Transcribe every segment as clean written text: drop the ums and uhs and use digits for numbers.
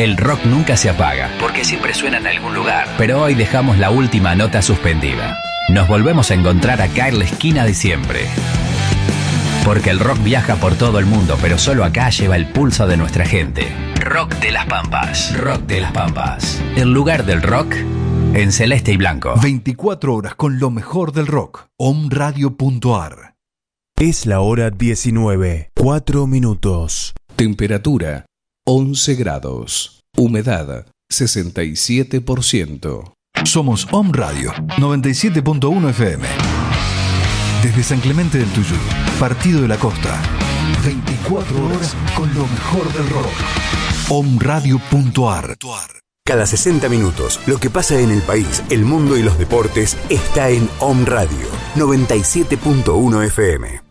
El rock nunca se apaga, porque siempre suena en algún lugar. Pero hoy dejamos la última nota suspendida. Nos volvemos a encontrar acá en la esquina de siempre. Porque el rock viaja por todo el mundo, pero solo acá lleva el pulso de nuestra gente. Rock de las Pampas. Rock de las Pampas. El lugar del rock en celeste y blanco. 24 horas con lo mejor del rock. omradio.ar. Es la hora 19, 4 minutos. Temperatura 11 grados. Humedad 67%. Somos Om Radio 97.1 FM. Desde San Clemente del Tuyú, Partido de la Costa. 24 horas con lo mejor del rock. omradio.ar. Cada 60 minutos, lo que pasa en el país, el mundo y los deportes está en Om Radio 97.1 FM.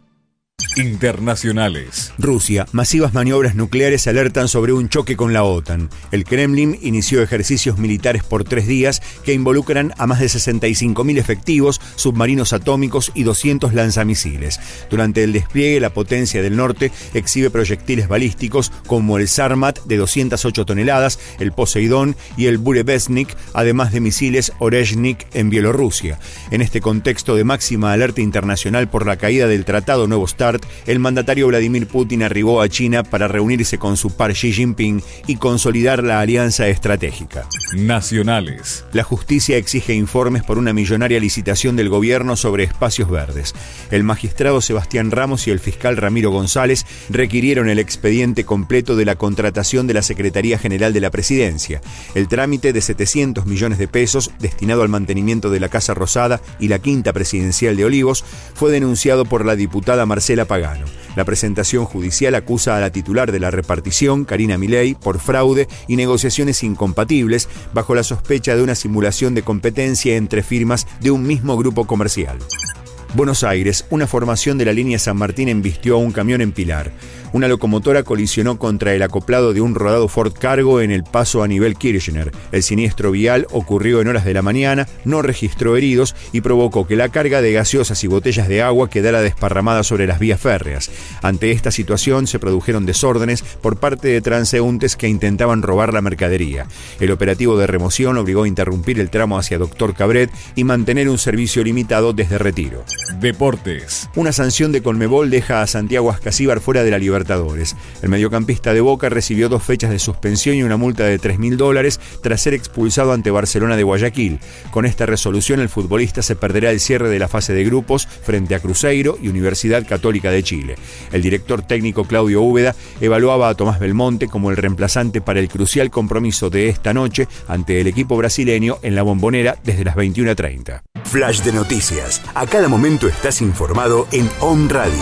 Internacionales. Rusia, masivas maniobras nucleares alertan sobre un choque con la OTAN. El Kremlin inició ejercicios militares por 3 días que involucran a más de 65.000 efectivos, submarinos atómicos y 200 lanzamisiles. Durante el despliegue, la potencia del norte exhibe proyectiles balísticos como el Sarmat de 208 toneladas, el Poseidón y el Burevestnik, además de misiles Oreshnik en Bielorrusia. En este contexto de máxima alerta internacional por la caída del Tratado Nuevo START, el mandatario Vladimir Putin arribó a China para reunirse con su par Xi Jinping y consolidar la alianza estratégica. Nacionales. La justicia exige informes por una millonaria licitación del gobierno sobre espacios verdes. El magistrado Sebastián Ramos y el fiscal Ramiro González requirieron el expediente completo de la contratación de la Secretaría General de la Presidencia. El trámite de 700 millones de pesos destinado al mantenimiento de la Casa Rosada y la Quinta Presidencial de Olivos fue denunciado por la diputada Marcela Pagano. La presentación judicial acusa a la titular de la repartición, Karina Milei, por fraude y negociaciones incompatibles, bajo la sospecha de una simulación de competencia entre firmas de un mismo grupo comercial. Buenos Aires, una formación de la línea San Martín embistió a un camión en Pilar. Una locomotora colisionó contra el acoplado de un rodado Ford Cargo en el paso a nivel Kirchner. El siniestro vial ocurrió en horas de la mañana, no registró heridos y provocó que la carga de gaseosas y botellas de agua quedara desparramada sobre las vías férreas. Ante esta situación se produjeron desórdenes por parte de transeúntes que intentaban robar la mercadería. El operativo de remoción obligó a interrumpir el tramo hacia Doctor Cabret y mantener un servicio limitado desde Retiro. Deportes. Una sanción de Conmebol deja a Santiago Ascasíbar fuera de la Libertadores. El mediocampista de Boca recibió 2 fechas de suspensión y una multa de $3.000 tras ser expulsado ante Barcelona de Guayaquil. Con esta resolución, el futbolista se perderá el cierre de la fase de grupos frente a Cruzeiro y Universidad Católica de Chile. El director técnico Claudio Úbeda evaluaba a Tomás Belmonte como el reemplazante para el crucial compromiso de esta noche ante el equipo brasileño en la Bombonera desde las 21:30. Flash de noticias. A cada momento estás informado en Om Radio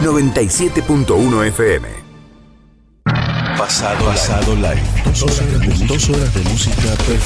97.1 FM. Pasado live. 2 horas de música perfecta.